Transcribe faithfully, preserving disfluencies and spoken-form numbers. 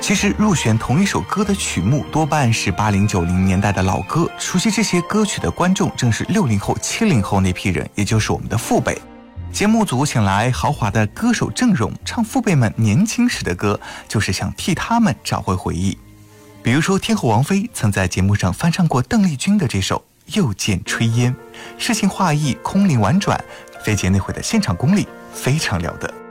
其实入选同一首歌的曲目多半是八零九零年代的老歌，熟悉这些歌曲的观众正是六零后、七零后那批人，也就是我们的父辈。节目组请来豪华的歌手阵容，唱父辈们年轻时的歌，就是想替他们找回回忆。比如说天后王菲曾在节目上翻唱过邓丽君的这首《又见炊烟》，诗情画意，空灵婉转，菲姐那会的现场功力非常了得。